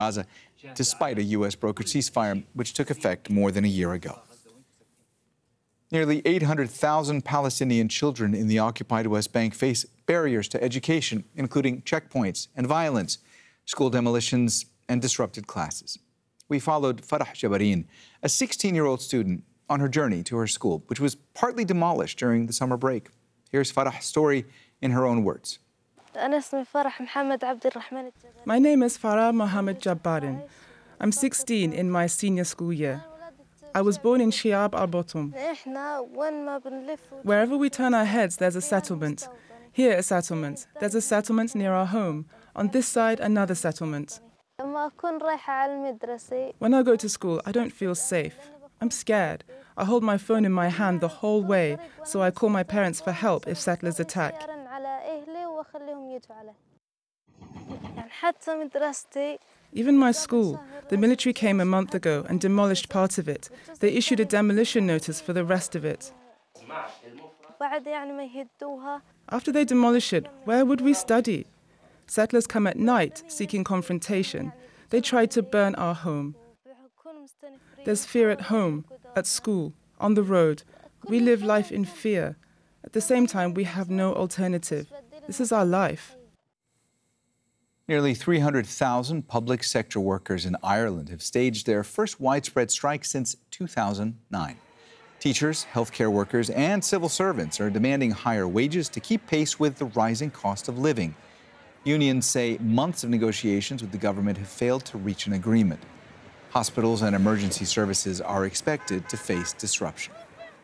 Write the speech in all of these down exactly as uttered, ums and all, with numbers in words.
Gaza, despite a U S brokered ceasefire, which took effect more than a year ago. Nearly eight hundred thousand Palestinian children in the occupied West Bank face barriers to education, including checkpoints and violence, school demolitions, and disrupted classes. We followed Farah Jabarin, a sixteen-year-old student, on her journey to her school, which was partly demolished during the summer break. Here's Farah's story in her own words. My name is Farah Mohammed Jabbarin. I'm sixteen in my senior school year. I was born in Shiab al-Botum. Wherever we turn our heads, there's a settlement. Here, a settlement. There's a settlement near our home. On this side, another settlement. When I go to school, I don't feel safe. I'm scared. I hold my phone in my hand the whole way, so I call my parents for help if settlers attack. Even my school, the military came a month ago and demolished part of it. They issued a demolition notice for the rest of it. After they demolish it, where would we study? Settlers come at night seeking confrontation. They tried to burn our home. There's fear at home, at school, on the road. We live life in fear. At the same time, we have no alternative. This is our life. Nearly three hundred thousand public sector workers in Ireland have staged their first widespread strike since two thousand nine. Teachers, healthcare workers, and civil servants are demanding higher wages to keep pace with the rising cost of living. Unions say months of negotiations with the government have failed to reach an agreement. Hospitals and emergency services are expected to face disruption.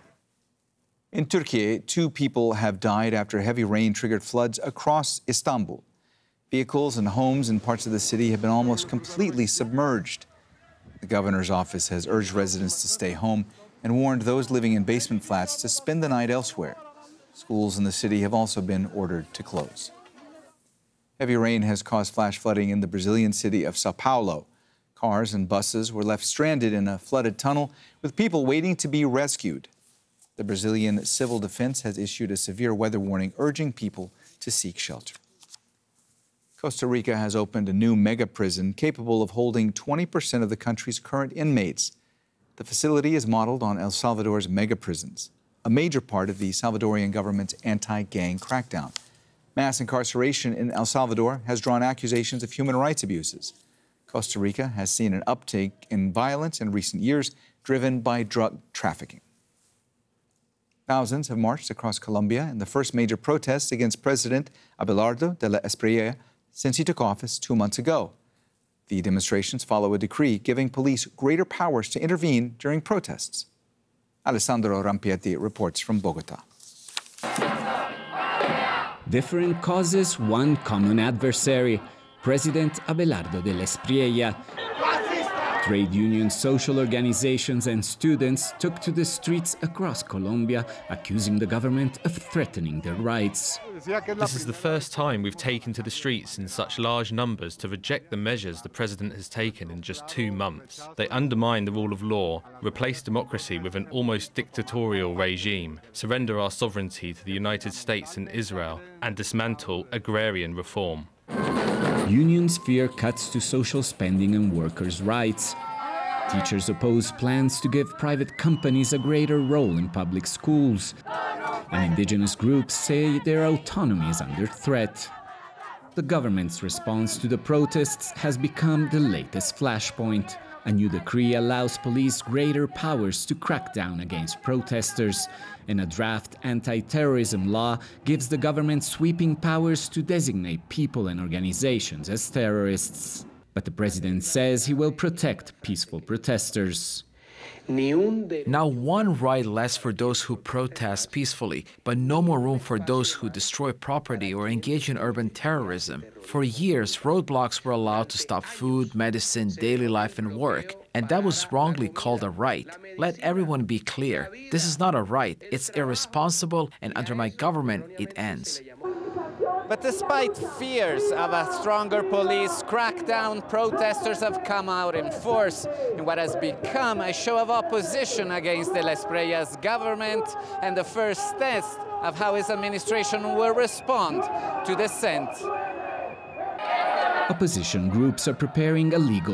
In Turkey, two people have died after heavy rain triggered floods across Istanbul. Vehicles and homes in parts of the city have been almost completely submerged. The governor's office has urged residents to stay home and warned those living in basement flats to spend the night elsewhere. Schools in the city have also been ordered to close. Heavy rain has caused flash flooding in the Brazilian city of Sao Paulo. Cars and buses were left stranded in a flooded tunnel with people waiting to be rescued. The Brazilian Civil Defense has issued a severe weather warning, urging people to seek shelter. Costa Rica has opened a new mega prison capable of holding twenty percent of the country's current inmates. The facility is modeled on El Salvador's mega prisons, a major part of the Salvadorian government's anti-gang crackdown. Mass incarceration in El Salvador has drawn accusations of human rights abuses. Costa Rica has seen an uptick in violence in recent years, driven by drug trafficking. Thousands have marched across Colombia in the first major protests against President Abelardo de la Espriella since he took office two months ago. The demonstrations follow a decree giving police greater powers to intervene during protests. Alessandro Rampietti reports from Bogota. Different causes, one common adversary, President Abelardo de la Espriella. Trade unions, social organizations, and students took to the streets across Colombia, accusing the government of threatening their rights. This is the first time we've taken to the streets in such large numbers to reject the measures the president has taken in just two months. They undermine the rule of law, replace democracy with an almost dictatorial regime, surrender our sovereignty to the United States and Israel, and dismantle agrarian reform. Unions fear cuts to social spending and workers' rights. Teachers oppose plans to give private companies a greater role in public schools. And indigenous groups say their autonomy is under threat. The government's response to the protests has become the latest flashpoint. A new decree allows police greater powers to crack down against protesters, and a draft anti-terrorism law gives the government sweeping powers to designate people and organizations as terrorists. But the president says he will protect peaceful protesters. Now one right less for those who protest peacefully, but no more room for those who destroy property or engage in urban terrorism. For years, roadblocks were allowed to stop food, medicine, daily life, and work, and that was wrongly called a right. Let everyone be clear. This is not a right. It's irresponsible, and under my government, it ends. But despite fears of a stronger police crackdown, protesters have come out in force in what has become a show of opposition against de la Espriella's government and the first test of how his administration will respond to dissent. Opposition groups are preparing a legal